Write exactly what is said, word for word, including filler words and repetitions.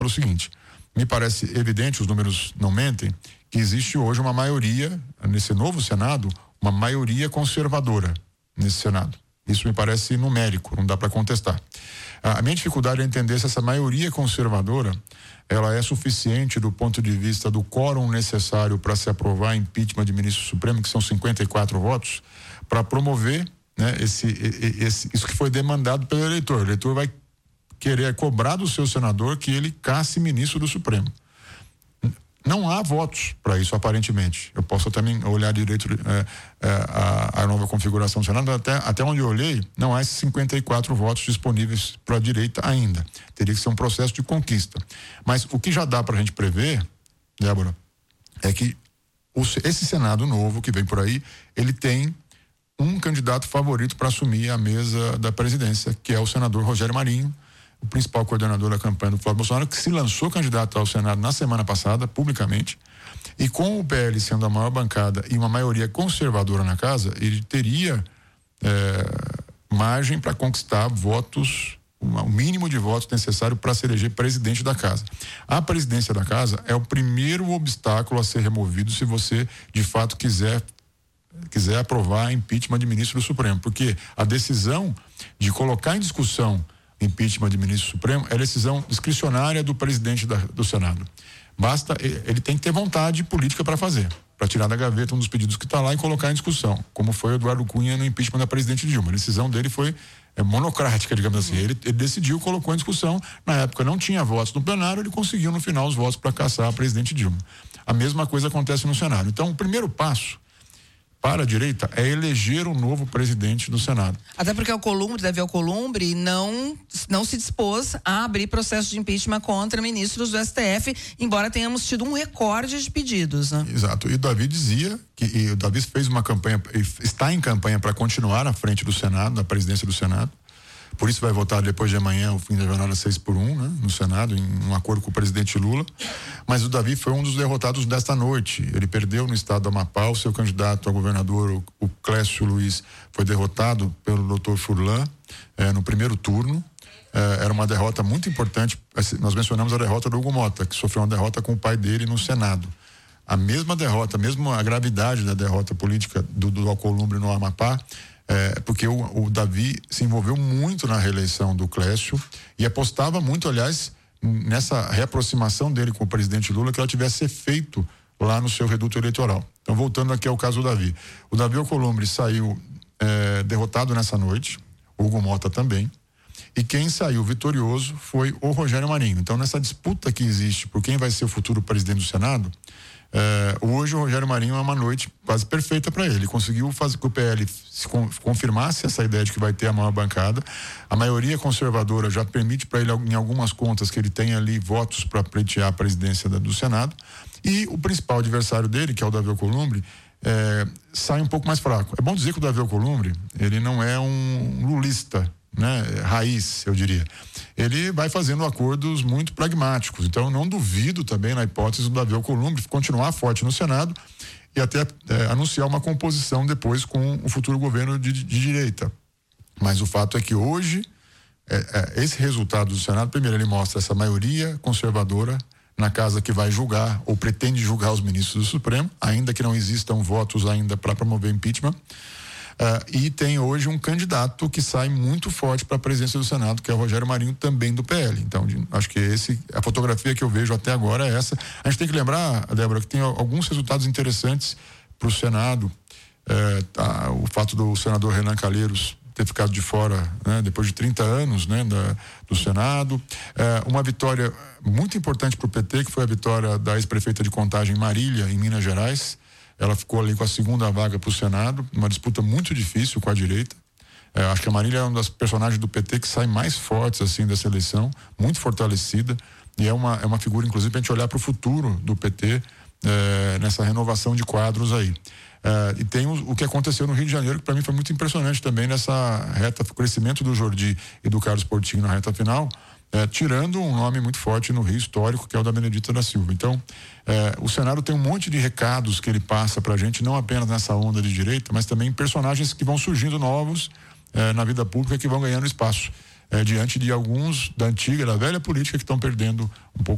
o seguinte, me parece evidente, os números não mentem, que existe hoje uma maioria, nesse novo Senado, uma maioria conservadora nesse Senado. Isso me parece numérico, não dá para contestar. A minha dificuldade é entender se essa maioria conservadora ela é suficiente do ponto de vista do quórum necessário para se aprovar impeachment de ministro supremo, que são cinquenta e quatro votos, para promover, né, esse, esse, isso que foi demandado pelo eleitor. O eleitor vai querer cobrar do seu senador que ele casse ministro do Supremo. Não há votos para isso, aparentemente. Eu posso também olhar direito é, é, a, a nova configuração do Senado, até, até onde eu olhei, não há esses cinquenta e quatro votos disponíveis para a direita ainda. Teria que ser um processo de conquista. Mas o que já dá para a gente prever, Débora, é que o, esse Senado novo que vem por aí, ele tem um candidato favorito para assumir a mesa da presidência, que é o senador Rogério Marinho, o principal coordenador da campanha do Flávio Bolsonaro, que se lançou candidato ao Senado na semana passada, publicamente, e com o P L sendo a maior bancada e uma maioria conservadora na casa, ele teria é, margem para conquistar votos, o mínimo de votos necessário para se eleger presidente da casa. A presidência da casa é o primeiro obstáculo a ser removido se você, de fato, quiser quiser aprovar impeachment de ministro do Supremo, porque a decisão de colocar em discussão impeachment de ministro supremo é decisão discricionária do presidente da, do Senado. Basta, ele tem que ter vontade política para fazer, para tirar da gaveta um dos pedidos que está lá e colocar em discussão, como foi o Eduardo Cunha no impeachment da presidente Dilma. A decisão dele foi é, monocrática, digamos assim. Ele, ele decidiu, colocou em discussão, na época não tinha votos no plenário, ele conseguiu no final os votos para caçar a presidente Dilma. A mesma coisa acontece no Senado. Então, o primeiro passo para a direita é eleger um novo presidente do Senado. Até porque o Alcolumbre, Davi Alcolumbre, não, não se dispôs a abrir processo de impeachment contra ministros do S T F, embora tenhamos tido um recorde de pedidos, né? Exato. E o Davi dizia que e o Davi fez uma campanha, está em campanha para continuar à frente do Senado, da presidência do Senado. Por isso vai votar depois de amanhã o fim da jornada seis por um, né, no Senado, em um acordo com o presidente Lula. Mas o Davi foi um dos derrotados desta noite. Ele perdeu no estado do Amapá. O seu candidato a governador, o, o Clécio Luiz, foi derrotado pelo doutor Furlan eh, no primeiro turno. Eh, era uma derrota muito importante. Nós mencionamos a derrota do Hugo Mota, que sofreu uma derrota com o pai dele no Senado. A mesma derrota, mesmo a gravidade da derrota política do, do Alcolumbre no Amapá, É, porque o, o Davi se envolveu muito na reeleição do Clécio e apostava muito, aliás, nessa reaproximação dele com o presidente Lula, que ela tivesse efeito lá no seu reduto eleitoral. Então, voltando aqui ao caso do Davi. O Davi Alcolumbre saiu é, derrotado nessa noite, o Hugo Mota também, e quem saiu vitorioso foi o Rogério Marinho. Então, nessa disputa que existe por quem vai ser o futuro presidente do Senado, É, hoje o Rogério Marinho é uma noite quase perfeita para ele. Ele conseguiu fazer que o P L se con, confirmasse essa ideia de que vai ter a maior bancada. A maioria conservadora já permite para ele, em algumas contas, que ele tenha ali votos para pleitear a presidência da, do Senado. E o principal adversário dele, que é o Davi Alcolumbre, é, sai um pouco mais fraco. É bom dizer que o Davi Alcolumbre, ele não é um lulista, né, raiz, eu diria. Ele vai fazendo acordos muito pragmáticos. Então, eu não duvido também na hipótese do Davi Alcolumbre continuar forte no Senado e até é, anunciar uma composição depois com o futuro governo de, de direita. Mas o fato é que hoje é, é, esse resultado do Senado, primeiro, ele mostra essa maioria conservadora na casa que vai julgar ou pretende julgar os ministros do Supremo, ainda que não existam votos ainda para promover impeachment. Uh, e tem hoje um candidato que sai muito forte para a presidência do Senado, que é o Rogério Marinho, também do P L. Então, de, acho que esse, a fotografia que eu vejo até agora é essa. A gente tem que lembrar, Débora, que tem alguns resultados interessantes para o Senado. Uh, tá, o fato do senador Renan Calheiros ter ficado de fora, né, depois de trinta anos, né, da, do Senado. Uh, uma vitória muito importante para o P T, que foi a vitória da ex-prefeita de Contagem, Marília, em Minas Gerais. Ela ficou ali com a segunda vaga para o Senado, uma disputa muito difícil com a direita. É, acho que a Marília é uma das personagens do P T que sai mais fortes assim dessa eleição, muito fortalecida, e é uma, é uma figura, inclusive, para a gente olhar para o futuro do P T é, nessa renovação de quadros aí. É, e tem o, o que aconteceu no Rio de Janeiro, que para mim foi muito impressionante também nessa reta, o crescimento do Jordi e do Carlos Portinho na reta final, É, tirando um nome muito forte no Rio histórico, que é o da Benedita da Silva. Então, é, o Senado tem um monte de recados que ele passa pra gente, não apenas nessa onda de direita, mas também personagens que vão surgindo novos é, na vida pública, que vão ganhando espaço é, diante de alguns da antiga, da velha política, que estão perdendo um pouco